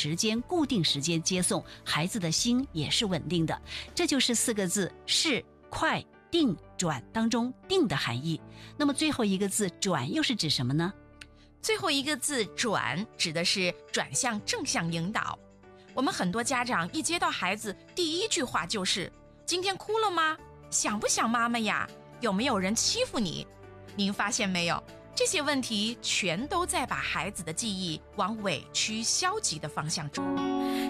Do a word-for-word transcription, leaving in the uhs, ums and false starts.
时间、固定时间接送，孩子的心也是稳定的。这就是四个字是、快、定、转当中定的含义。那么最后一个字转又是指什么呢？ 最后一个字转指的是转向正向引导。我们很多家长一接到孩子，第一句话就是今天哭了吗？想不想妈妈呀？有没有人欺负你？您发现没有，这些问题全都在把孩子的记忆往委屈消极的方向转。